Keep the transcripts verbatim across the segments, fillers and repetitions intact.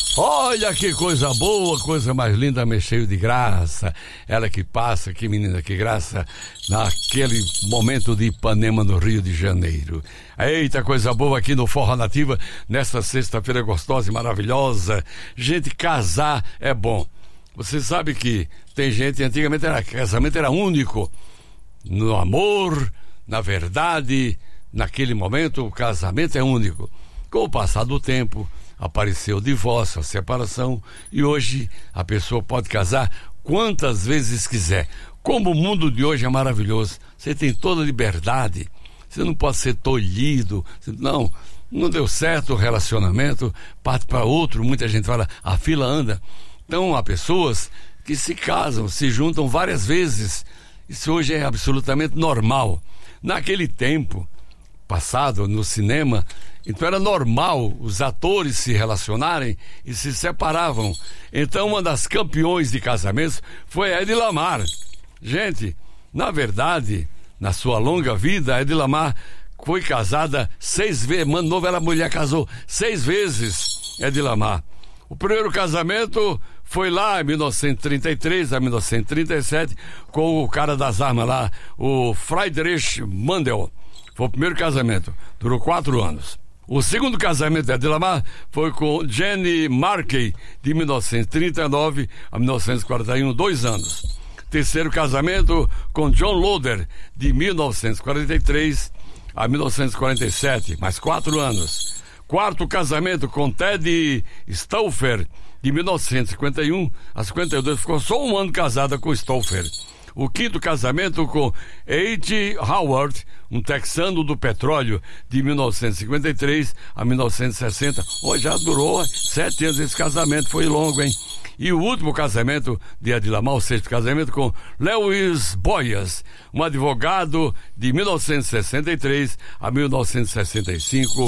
Olha que coisa boa, coisa mais linda, me cheio de graça. Ela que passa, que menina, que graça, naquele momento de Ipanema, no Rio de Janeiro. Eita, coisa boa aqui no Forró Nativa, nesta sexta-feira gostosa e maravilhosa. Gente, casar é bom. Você sabe que tem gente, antigamente era, casamento era único. No amor, na verdade, naquele momento o casamento é único. Com o passar do tempo, apareceu o divórcio, a separação, e hoje a pessoa pode casar quantas vezes quiser. Como o mundo de hoje é maravilhoso, você tem toda a liberdade, você não pode ser tolhido, não, não deu certo o relacionamento, parte para outro, muita gente fala, a fila anda. Então há pessoas que se casam, se juntam várias vezes, isso hoje é absolutamente normal. Naquele tempo passado, no cinema, então era normal os atores se relacionarem e se separavam. Então uma das campeões de casamentos foi a Hedy Lamarr. Gente, na verdade, na sua longa vida, a Hedy Lamarr foi casada seis vezes. Mano Novo, ela mulher casou seis vezes, Hedy Lamarr. O primeiro casamento foi lá em mil novecentos e trinta e três a mil novecentos e trinta e sete com o cara das armas lá, o Friedrich Mandel. Foi o primeiro casamento, durou quatro anos. O segundo casamento da Hedy Lamarr foi com Jenny Markey, de mil novecentos e trinta e nove a mil novecentos e quarenta e um, dois anos. Terceiro casamento com John Loder, de mil novecentos e quarenta e três a mil novecentos e quarenta e sete, mais quatro anos. Quarto casamento com Ted Stauffer, de mil novecentos e cinquenta e um a cinquenta e dois, ficou só um ano casada com Stauffer. O quinto casamento com H. Howard, um texano do petróleo, de mil novecentos e cinquenta e três a mil novecentos e sessenta. Hoje já durou sete anos esse casamento, foi longo, hein? E o último casamento de Hedy Lamarr, o sexto casamento, com Lewis Boyas, um advogado, de mil novecentos e sessenta e três a mil novecentos e sessenta e cinco,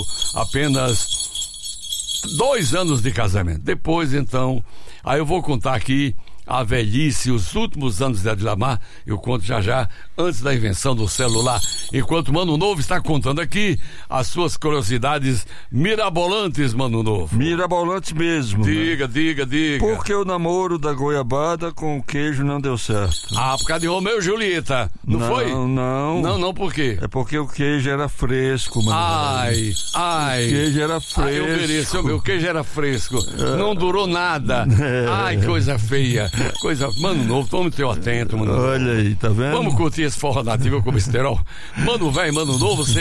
apenas dois anos de casamento. Depois, então, aí eu vou contar aqui a velhice, os últimos anos de Hedy Lamarr, eu conto já já, antes da invenção do celular. Enquanto Mano Novo está contando aqui as suas curiosidades mirabolantes, Mano Novo. Mirabolantes mesmo. Diga, né? diga, diga. Porque o namoro da goiabada com o queijo não deu certo. Ah, por causa de Romeu e Julieta, não, não foi? Não, não. Não, não, por quê? É porque o queijo era fresco, mano. Ai, ai. O queijo era fresco. Ai, eu mereço, o queijo era fresco. É. Não durou nada. É. Ai, coisa feia. Coisa, Mano Novo, tome teu atento, Mano Novo. Olha aí, tá vendo? Vamos curtir esse forró nativo com besterol. Mano velho, Mano Novo, você